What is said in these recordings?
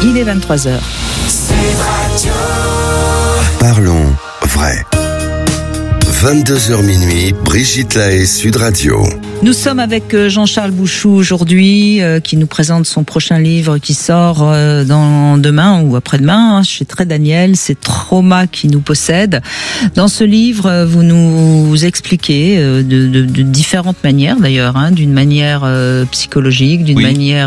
Il est 23h. Parlons vrai. 22h minuit, Brigitte Lahaie, Sud Radio. Nous sommes avec Jean-Charles Bouchou aujourd'hui, qui nous présente son prochain livre qui sort dans demain ou après-demain, chez Très Daniel. C'est Trauma qui nous possède. Dans ce livre, vous nous expliquez de différentes manières d'ailleurs, d'une manière psychologique, d'une manière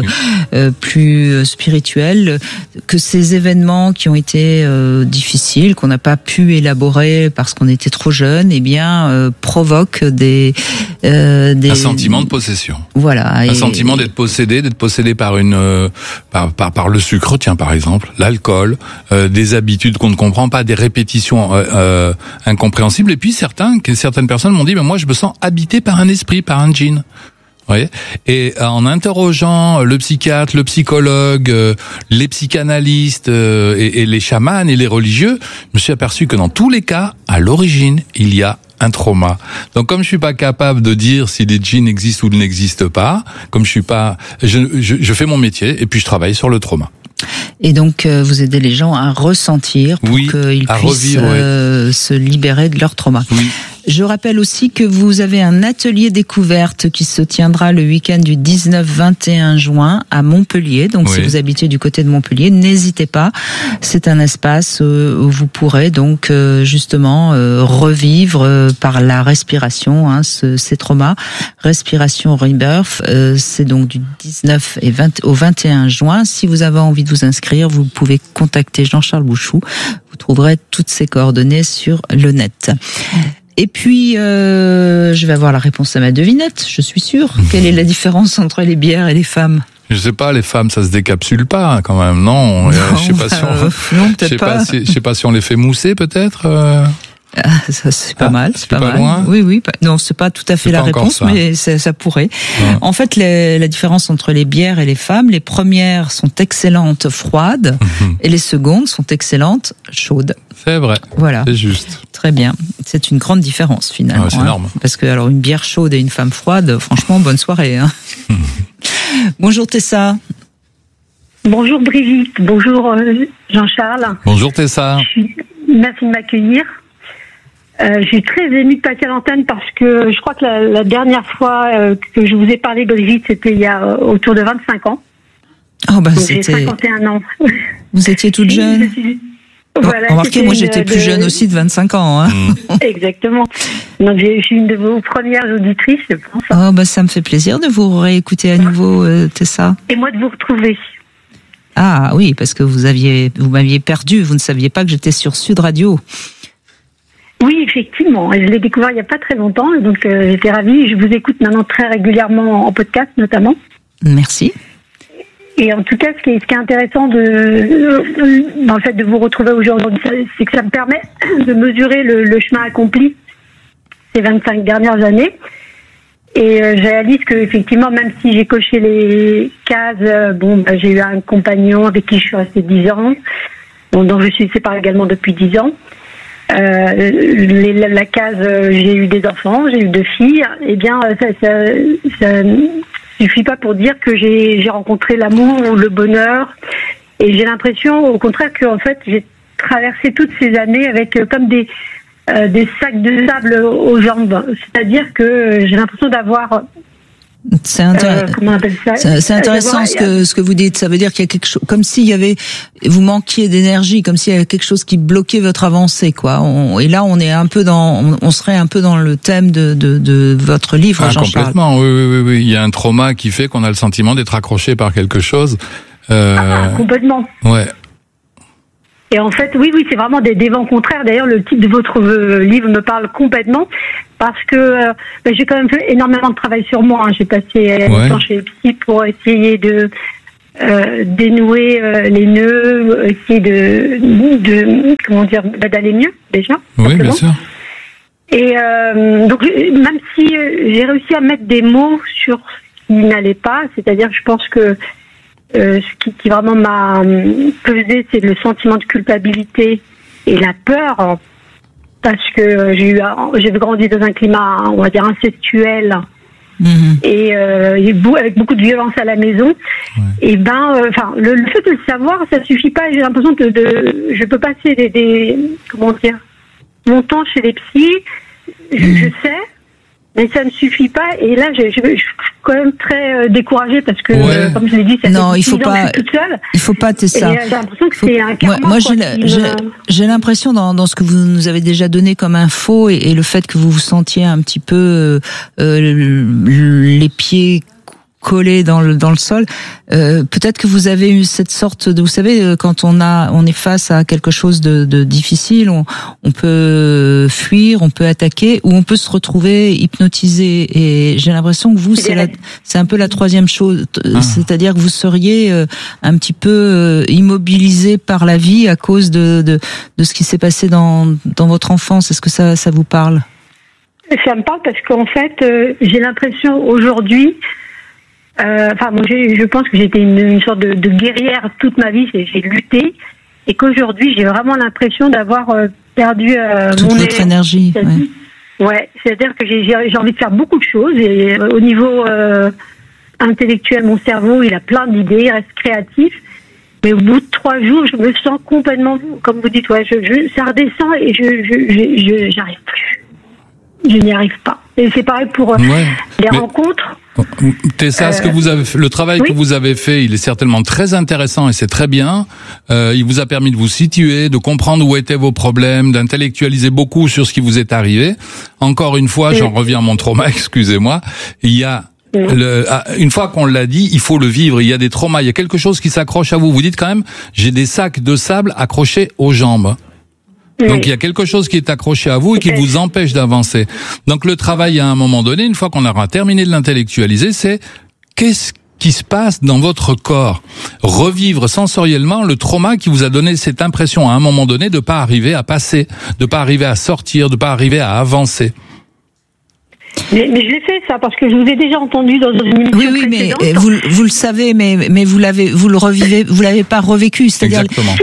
plus spirituelle, que ces événements qui ont été difficiles, qu'on n'a pas pu élaborer parce qu'on était trop jeune, provoquent un sentiment de possession. Voilà. Un sentiment d'être possédé par par le sucre, tiens, par exemple, l'alcool, des habitudes qu'on ne comprend pas, des répétitions incompréhensibles. Et puis certaines personnes m'ont dit, mais moi je me sens habité par un esprit, par un djinn. Oui. Et en interrogeant le psychiatre, le psychologue, les psychanalystes et les chamans et les religieux, je me suis aperçu que dans tous les cas, à l'origine, il y a un trauma. Donc comme je suis pas capable de dire si des djinns existent ou n'existent pas, comme je fais mon métier et puis je travaille sur le trauma. Et donc vous aidez les gens à ressentir pour qu'ils puissent se libérer de leur trauma. Oui. Je rappelle aussi que vous avez un atelier découverte qui se tiendra le week-end du 19-21 juin à Montpellier. Donc si vous habitez du côté de Montpellier, n'hésitez pas. C'est un espace où vous pourrez donc justement revivre par la respiration ces traumas. Respiration Rebirth, c'est donc du 19 au 21 juin. Si vous avez envie de vous inscrire, vous pouvez contacter Jean-Charles Bouchou. Vous trouverez toutes ses coordonnées sur le net. Et puis, je vais avoir la réponse à ma devinette, je suis sûre. Quelle est la différence entre les bières et les femmes ? Je sais pas, les femmes, ça se décapsule pas, quand même, non? Je sais pas si je sais pas si on les fait mousser, peut-être. Ça c'est pas mal, c'est pas mal. Loin. Oui. Non, c'est pas tout à fait la réponse, mais ça pourrait. Ouais. En fait, la différence entre les bières et les femmes, les premières sont excellentes froides et les secondes sont excellentes chaudes. C'est vrai. Voilà. C'est juste. Très bien. C'est une grande différence finalement. Ouais, c'est énorme. Parce que alors une bière chaude et une femme froide, franchement, bonne soirée. Bonjour Tessa. Bonjour Brigitte. Bonjour Jean-Charles. Bonjour Tessa. Merci de m'accueillir. Je suis très émue de passer à l'antenne parce que je crois que la dernière fois que je vous ai parlé, Brigitte, c'était il y a autour de 25 ans. Oh bah j'ai 51 ans. Vous étiez toute jeune. Voilà, remarquez, moi j'étais plus jeune aussi de 25 ans. Exactement. Donc je suis une de vos premières auditrices, je pense. Oh bah ça me fait plaisir de vous réécouter à nouveau, Tessa. Et moi de vous retrouver. Ah oui, parce que vous m'aviez perdu, vous ne saviez pas que j'étais sur Sud Radio. Oui, effectivement. Je l'ai découvert il n'y a pas très longtemps, donc j'étais ravie. Je vous écoute maintenant très régulièrement en podcast, notamment. Merci. Et en tout cas, ce qui est intéressant dans le fait de vous retrouver aujourd'hui, c'est que ça me permet de mesurer le chemin accompli ces 25 dernières années. Et je réalise que effectivement, même si j'ai coché les cases, j'ai eu un compagnon avec qui je suis restée 10 ans, dont je suis séparée également depuis 10 ans. La case, j'ai eu des enfants, j'ai eu 2 filles. Eh bien, ça suffit pas pour dire que j'ai rencontré l'amour ou le bonheur. Et j'ai l'impression, au contraire, que en fait, j'ai traversé toutes ces années avec comme des sacs de sable aux jambes. C'est-à-dire que j'ai l'impression d'avoir... C'est intéressant ce que vous dites. Ça veut dire qu'il y a quelque chose, comme s'il y avait, vous manquiez d'énergie, comme s'il y avait quelque chose qui bloquait votre avancée, quoi. Et là, on serait un peu dans le thème de votre livre, Jean-Charles. Complètement. Oui. Il y a un trauma qui fait qu'on a le sentiment d'être accroché par quelque chose. Complètement. Ouais. Et en fait, oui, c'est vraiment des vents contraires. D'ailleurs, le titre de votre livre me parle complètement parce que j'ai quand même fait énormément de travail sur moi. J'ai passé du temps chez les psy pour essayer de dénouer les nœuds, essayer d'aller mieux déjà. Oui, bien sûr. Et donc, même si j'ai réussi à mettre des mots sur ce qui n'allait pas, c'est-à-dire, je pense que ce qui vraiment m'a pesé, c'est le sentiment de culpabilité et la peur, parce que j'ai grandi dans un climat, on va dire, incestuel, et avec beaucoup de violence à la maison. Et le fait de le savoir, ça suffit pas. J'ai l'impression je peux passer comment dire, mon temps chez les psys. Je sais. Mais ça ne suffit pas, et là, je suis quand même très découragée parce que, comme je l'ai dit, ça fait 10 ans que je suis toute seule. Il faut pas tester ça. Et j'ai l'impression que c'est un karma. Moi, j'ai l'impression dans ce que vous nous avez déjà donné comme info et le fait que vous vous sentiez un petit peu les pieds collé dans le sol. Peut-être que vous avez eu cette sorte de, vous savez, quand on est face à quelque chose de difficile, on peut fuir, on peut attaquer, ou on peut se retrouver hypnotisé. Et j'ai l'impression que vous, c'est un peu la troisième chose, c'est-à-dire que vous seriez un petit peu immobilisé par la vie à cause de ce qui s'est passé dans votre enfance. Est-ce que ça vous parle? Ça me parle parce qu'en fait, j'ai l'impression aujourd'hui. Je pense que j'étais une sorte de guerrière toute ma vie. J'ai lutté, et qu'aujourd'hui j'ai vraiment l'impression d'avoir perdu toute votre énergie. Ouais, c'est-à-dire que j'ai envie de faire beaucoup de choses, et au niveau intellectuel, mon cerveau il a plein d'idées, il reste créatif. Mais au bout de 3 jours, je me sens complètement, comme vous dites, ça redescend et j'arrive plus. Je n'y arrive pas. Et c'est pareil pour les rencontres. Tessa, ce que vous avez fait, le travail que vous avez fait, il est certainement très intéressant et c'est très bien. Il vous a permis de vous situer, de comprendre où étaient vos problèmes, d'intellectualiser beaucoup sur ce qui vous est arrivé. Encore une fois, j'en reviens à mon trauma, excusez-moi. Il y a une fois qu'on l'a dit, il faut le vivre. Il y a des traumas, il y a quelque chose qui s'accroche à vous. Vous dites quand même, j'ai des sacs de sable accrochés aux jambes. Donc il y a quelque chose qui est accroché à vous et qui vous empêche d'avancer. Donc le travail à un moment donné, une fois qu'on aura terminé de l'intellectualiser, c'est qu'est-ce qui se passe dans votre corps. Revivre sensoriellement le trauma qui vous a donné cette impression à un moment donné de pas arriver à passer, de pas arriver à sortir, de pas arriver à avancer. Mais je l'ai fait ça parce que je vous ai déjà entendu dans une émission précédente. Mais vous le savez, mais vous le revivez, vous l'avez pas revécu, c'est-à-dire. Exactement.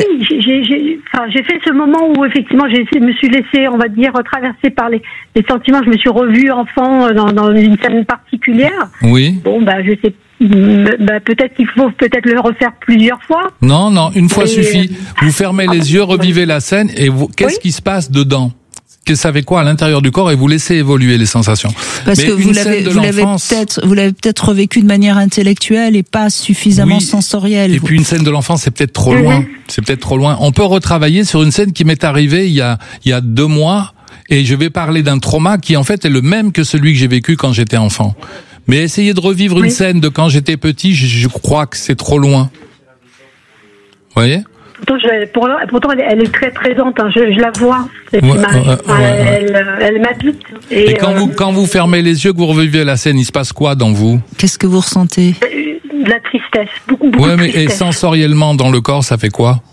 J'ai fait ce moment où effectivement me suis laissé, on va dire, traverser par les sentiments. Je me suis revue enfant dans une scène particulière. Oui. Bon, je sais. Peut-être qu'il faut le refaire plusieurs fois. Non, une fois suffit. Vous fermez les yeux, revivez la scène et qu'est-ce qui se passe dedans? Que savez quoi à l'intérieur du corps et vous laissez évoluer les sensations. Parce que vous l'avez peut-être revécu de manière intellectuelle et pas suffisamment sensorielle. Et puis une scène de l'enfance, c'est peut-être trop loin. C'est peut-être trop loin. On peut retravailler sur une scène qui m'est arrivée il y a 2 mois et je vais parler d'un trauma qui en fait est le même que celui que j'ai vécu quand j'étais enfant. Mais essayer de revivre une scène de quand j'étais petit, je crois que c'est trop loin. Vous voyez? Pourtant, elle est très présente. Je la vois. Cette image. Elle m'habite. Et quand vous fermez les yeux, que vous revivez la scène, il se passe quoi dans vous? Qu'est-ce que vous ressentez? De la tristesse, beaucoup de tristesse. Et sensoriellement, dans le corps, ça fait quoi?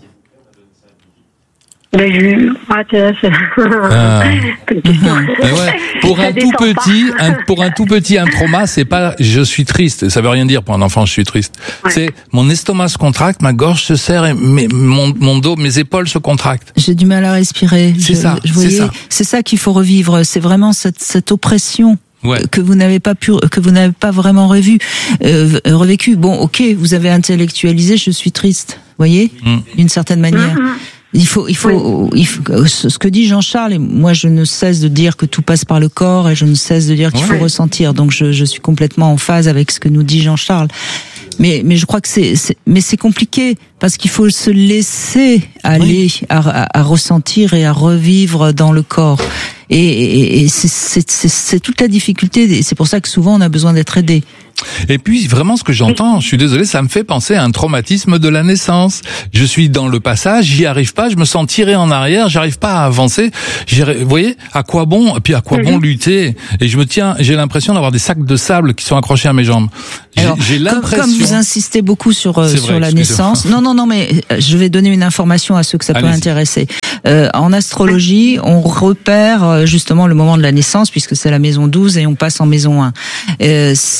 Pour un tout petit, un trauma, c'est pas je suis triste. Ça veut rien dire pour un enfant, je suis triste. C'est mon estomac se contracte, ma gorge se serre et mon dos, mes épaules se contractent. J'ai du mal à respirer. C'est ça qu'il faut revivre. C'est vraiment cette oppression. Que vous n'avez pas vraiment revécu. Bon, ok, vous avez intellectualisé, je suis triste. Voyez, d'une certaine manière. Il faut, ce que dit Jean-Charles, et moi je ne cesse de dire que tout passe par le corps et je ne cesse de dire qu'il faut ressentir. Donc je suis complètement en phase avec ce que nous dit Jean-Charles. Mais je crois que c'est compliqué parce qu'il faut se laisser aller à ressentir et à revivre dans le corps. Et c'est toute la difficulté. Et c'est pour ça que souvent on a besoin d'être aidé. Et puis vraiment ce que j'entends, je suis désolé, ça me fait penser à un traumatisme de la naissance. Je suis dans le passage, j'y arrive pas, je me sens tiré en arrière, j'arrive pas à avancer. Vous voyez, à quoi bon lutter? Et j'ai l'impression d'avoir des sacs de sable qui sont accrochés à mes jambes. J'ai l'impression. Comme vous insistez beaucoup sur la naissance. Non, mais je vais donner une information à ceux que ça peut intéresser. En astrologie, on repère justement le moment de la naissance puisque c'est la maison 12 et on passe en maison 1. S'il y en a que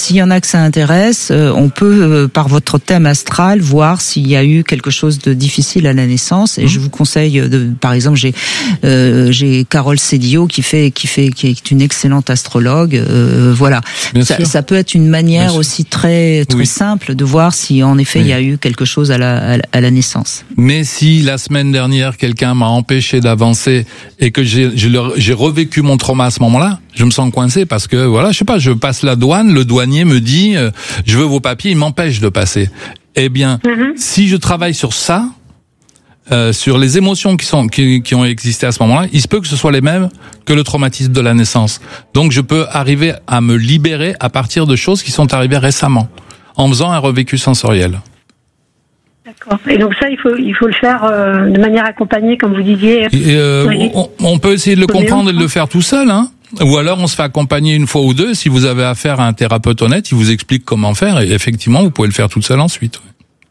ça intéresse, on peut, par votre thème astral, voir s'il y a eu quelque chose de difficile à la naissance. Et je vous conseille, par exemple, j'ai Carole Cédillo qui est une excellente astrologue. Voilà. Ça peut être une manière aussi très simple de voir si en effet il y a eu quelque chose à la naissance. Mais si la semaine dernière quelqu'un m'a empêché d'avancer et que j'ai revécu mon trauma à ce moment-là, je me sens coincé parce que voilà, je sais pas, je passe la douane, le douanier me dit je veux vos papiers, il m'empêche de passer. Eh bien, si je travaille sur ça, sur les émotions qui ont existé à ce moment-là, il se peut que ce soit les mêmes que le traumatisme de la naissance. Donc je peux arriver à me libérer à partir de choses qui sont arrivées récemment, en faisant un revécu sensoriel. D'accord. Et donc ça, il faut le faire de manière accompagnée, comme vous disiez. On peut essayer de le comprendre et de le faire tout seul, hein. Ou alors on se fait accompagner une fois ou deux. Si vous avez affaire à un thérapeute honnête, il vous explique comment faire. Et effectivement, vous pouvez le faire toute seule ensuite.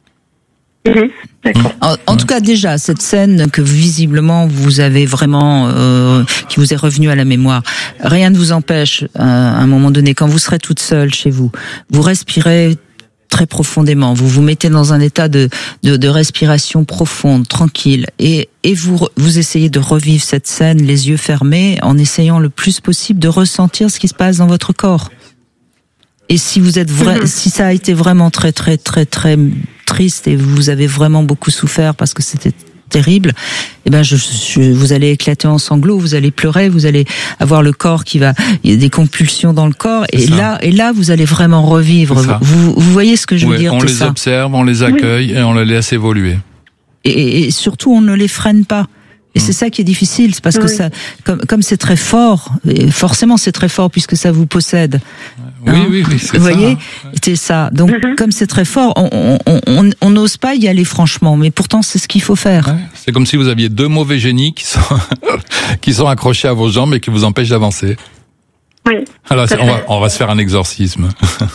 D'accord. En tout cas, déjà, cette scène que visiblement vous avez vraiment, qui vous est revenue à la mémoire, rien ne vous empêche, à un moment donné, quand vous serez toute seule chez vous, vous respirez très profondément, vous vous mettez dans un état de respiration profonde, tranquille, et vous essayez de revivre cette scène les yeux fermés, en essayant le plus possible de ressentir ce qui se passe dans votre corps. Et si vous êtes si ça a été vraiment très très très très triste et vous avez vraiment beaucoup souffert parce que c'était terrible, eh ben vous allez éclater en sanglots, vous allez pleurer, vous allez avoir le corps il y a des compulsions dans le corps, et là vous allez vraiment revivre. Vous voyez ce que je veux dire? On les observe, on les accueille et on les laisse évoluer. Et surtout on ne les freine pas. Et c'est ça qui est difficile, c'est parce que ça, comme c'est très fort, et forcément c'est très fort puisque ça vous possède. Oui, c'est ça. Vous voyez, c'est ça. Donc, comme c'est très fort, on n'ose pas y aller franchement, mais pourtant c'est ce qu'il faut faire. Ouais, c'est comme si vous aviez deux mauvais génies qui sont accrochés à vos jambes et qui vous empêchent d'avancer. Oui. Alors, on va se faire un exorcisme.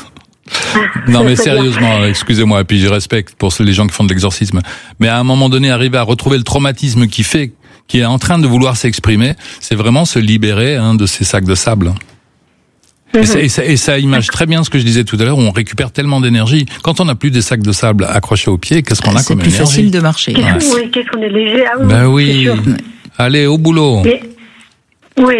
Non mais sérieusement, excusez-moi, et puis je respecte pour les gens qui font de l'exorcisme, mais à un moment donné, arriver à retrouver le traumatisme qui est en train de vouloir s'exprimer, c'est vraiment se libérer de ces sacs de sable. Et ça image très bien ce que je disais tout à l'heure, où on récupère tellement d'énergie. Quand on n'a plus des sacs de sable accrochés aux pieds, qu'est-ce qu'on a comme énergie? C'est plus facile de marcher. Oui, qu'est-ce qu'on est léger. Ah oui, ben oui, allez, au boulot. Oui,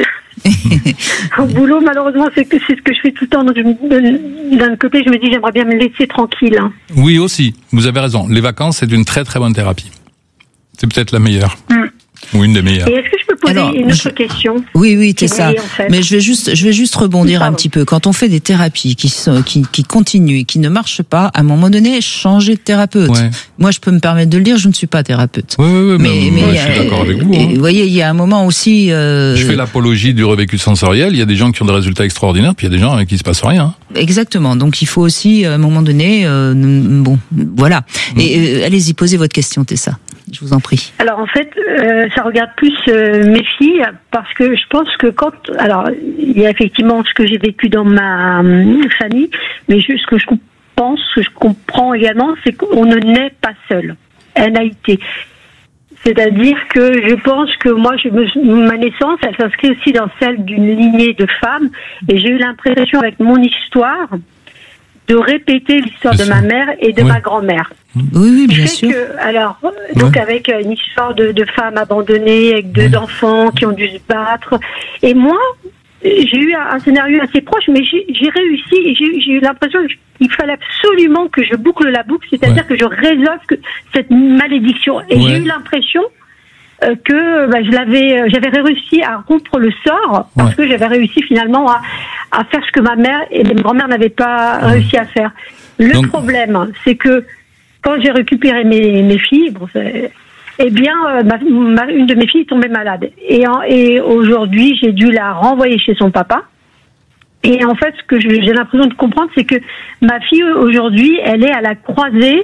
au boulot, malheureusement, c'est ce que je fais tout le temps. Donc, d'un côté, je me dis, j'aimerais bien me laisser tranquille. Oui, aussi, vous avez raison. Les vacances, c'est une très très bonne thérapie. C'est peut-être la meilleure. Ou une des meilleures. Et est-ce que je peux poser une autre question? Oui, c'est ça. En fait. Mais je vais juste rebondir un petit peu. Quand on fait des thérapies qui continuent et qui ne marchent pas, à un moment donné, changer de thérapeute. Ouais. Moi, je peux me permettre de le dire, je ne suis pas thérapeute. Oui, mais je suis d'accord avec vous. Vous voyez, il y a un moment aussi. Je fais l'apologie du revécu sensoriel. Il y a des gens qui ont des résultats extraordinaires, puis il y a des gens avec qui il se passe rien. Exactement. Donc, il faut aussi, à un moment donné, voilà. Et allez-y, posez votre question, Tessa. Je vous en prie. Alors en fait, ça regarde plus mes filles, parce que je pense que il y a effectivement ce que j'ai vécu dans ma famille, mais ce que je comprends également, c'est qu'on ne naît pas seul. Elle a été. C'est-à-dire que je pense que moi, ma naissance, elle s'inscrit aussi dans celle d'une lignée de femmes, et j'ai eu l'impression avec mon histoire de répéter l'histoire de ma mère et de ma grand-mère. Oui, bien sûr. Donc avec une histoire de femmes abandonnées, avec deux enfants qui ont dû se battre. Et moi, j'ai eu un scénario assez proche, mais j'ai réussi, et j'ai eu l'impression qu'il fallait absolument que je boucle la boucle, c'est-à-dire que je résolve cette malédiction. Et j'ai eu l'impression que j'avais réussi à rompre le sort, parce que j'avais réussi finalement à faire ce que ma mère et ma grand-mère n'avaient pas réussi à faire. Le problème, c'est que quand j'ai récupéré mes filles, une de mes filles est tombée malade. Et aujourd'hui, j'ai dû la renvoyer chez son papa. Et en fait, ce que j'ai l'impression de comprendre, c'est que ma fille, aujourd'hui, elle est à la croisée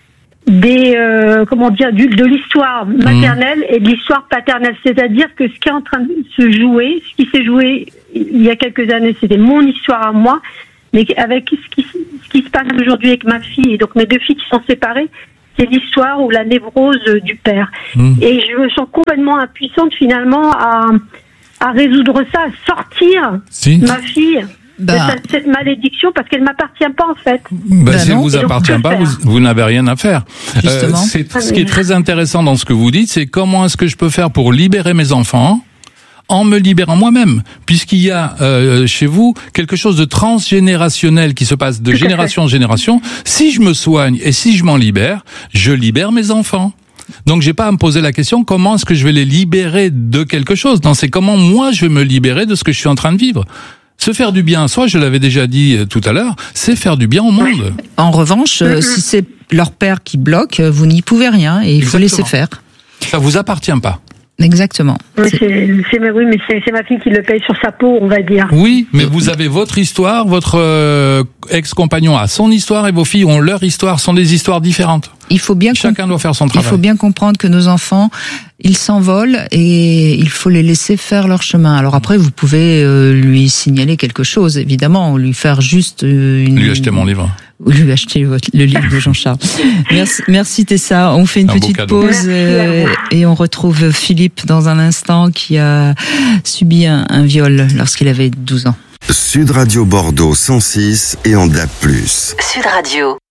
de l'histoire maternelle et de l'histoire paternelle. C'est-à-dire que ce qui est en train de se jouer, ce qui s'est joué il y a quelques années, c'était mon histoire à moi, mais avec ce qui se passe aujourd'hui avec ma fille et donc mes deux filles qui sont séparées, c'est l'histoire ou la névrose du père. Et je me sens complètement impuissante finalement à résoudre ça, à sortir ma fille cette malédiction, parce qu'elle m'appartient pas en fait. Si elle vous appartient pas, vous n'avez rien à faire. Ce qui est très intéressant dans ce que vous dites, c'est comment est-ce que je peux faire pour libérer mes enfants en me libérant moi-même, puisqu'il y a chez vous quelque chose de transgénérationnel qui se passe de génération en génération. Si je me soigne et si je m'en libère, je libère mes enfants. Donc j'ai pas à me poser la question comment est-ce que je vais les libérer de quelque chose. Non, c'est comment moi je vais me libérer de ce que je suis en train de vivre. Se faire du bien à soi, je l'avais déjà dit tout à l'heure, c'est faire du bien au monde. En revanche, si c'est leur père qui bloque, vous n'y pouvez rien et il faut laisser faire. Ça vous appartient pas. Exactement. Oui, mais c'est ma fille qui le paye sur sa peau, on va dire. Oui, mais vous avez votre histoire, votre ex-compagnon a son histoire et vos filles ont leur histoire, sont des histoires différentes. Chacun doit faire son travail. Il faut bien comprendre que nos enfants, ils s'envolent et il faut les laisser faire leur chemin. Alors après, vous pouvez lui signaler quelque chose, évidemment, lui faire juste lui acheter mon livre. Lui acheter le livre de Jean-Charles. Merci Tessa. On fait une petite pause et on retrouve Philippe dans un instant qui a subi un viol lorsqu'il avait 12 ans. Sud Radio Bordeaux 106 et en DAB+. Sud Radio.